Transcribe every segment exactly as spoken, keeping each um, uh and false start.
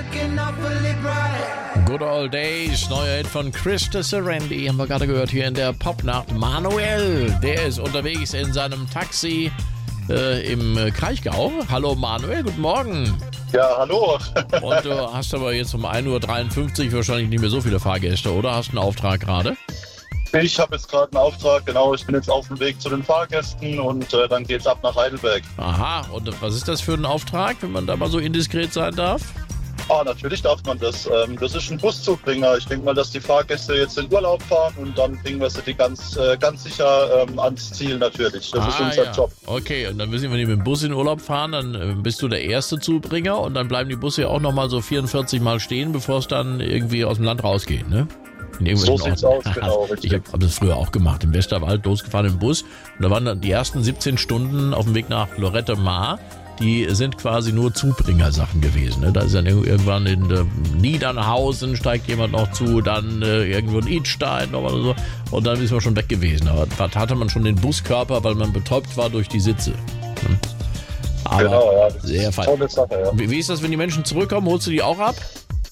Good Old Days, neuer Hit von Krista Serendi, haben wir gerade gehört hier in der Popnacht. Manuel, der ist unterwegs in seinem Taxi äh, im Kraichgau. Hallo Manuel, guten Morgen. Ja, hallo. Und du hast aber jetzt um ein Uhr dreiundfünfzig wahrscheinlich nicht mehr so viele Fahrgäste, oder? Hast du einen Auftrag gerade? Ich habe jetzt gerade einen Auftrag, genau. Ich bin jetzt auf dem Weg zu den Fahrgästen und äh, dann geht's ab nach Heidelberg. Aha, und was ist das für ein Auftrag, wenn man da mal so indiskret sein darf? Ah, natürlich darf man das. Ähm, das ist ein Buszubringer. Ich denke mal, dass die Fahrgäste jetzt in Urlaub fahren und dann bringen wir sie die ganz, äh, ganz sicher ähm, ans Ziel natürlich. Das ah, ist unser ja. Job. Okay, und dann müssen wir nicht mit dem Bus in Urlaub fahren, dann äh, bist du der erste Zubringer und dann bleiben die Busse ja auch nochmal so vierundvierzig Mal stehen, bevor es dann irgendwie aus dem Land rausgeht, ne? So sieht's aus, genau. Ich habe hab das früher auch gemacht, im Westerwald losgefahren im Bus und da waren dann die ersten siebzehn Stunden auf dem Weg nach Lorette Mar. Die sind quasi nur Zubringersachen gewesen. Ne? Da ist dann irgendwann in äh, Niedernhausen steigt jemand noch zu, dann äh, irgendwo in Idstein oder so und dann ist man schon weg gewesen. Aber da hatte man schon den Buskörper, weil man betäubt war durch die Sitze. Ne? Aber genau, ja. Das sehr ist fein. eine tolle Sache, ja. Wie, wie ist das, wenn die Menschen zurückkommen? Holst du die auch ab?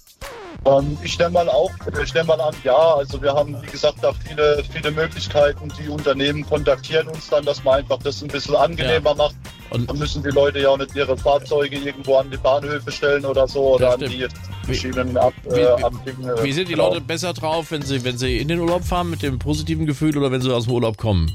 Ähm, ich nehme mal auch, ich nehme mal an, ja, also wir haben, wie gesagt, da viele, viele Möglichkeiten. Die Unternehmen kontaktieren uns dann, dass man einfach das ein bisschen angenehmer ja. macht. Und dann müssen die Leute ja auch nicht ihre Fahrzeuge irgendwo an die Bahnhöfe stellen oder so oder an die verschiedenen Ab, wie, äh, wie, Abdingen. Wie sind die genau. Leute besser drauf, wenn sie, wenn sie in den Urlaub fahren mit dem positiven Gefühl oder wenn sie aus dem Urlaub kommen?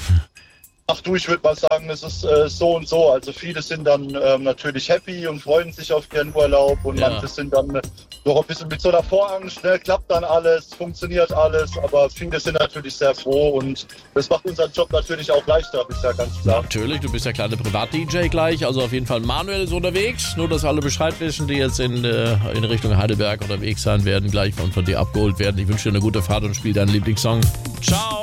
Ach du, ich würde mal sagen, es ist äh, so und so. Also viele sind dann ähm, natürlich happy und freuen sich auf ihren Urlaub und ja. manche sind dann äh, noch ein bisschen mit so einer Vorangst, ne? Klappt dann alles, funktioniert alles, aber viele sind natürlich sehr froh und das macht unseren Job natürlich auch leichter, ist ja ganz klar. Natürlich, du bist ja kleine Privat-D J gleich, also auf jeden Fall Manuel ist unterwegs, nur dass alle Bescheid wissen, die jetzt in, äh, in Richtung Heidelberg unterwegs sein werden, gleich und von dir abgeholt werden. Ich wünsche dir eine gute Fahrt und spiel deinen Lieblingssong. Ciao!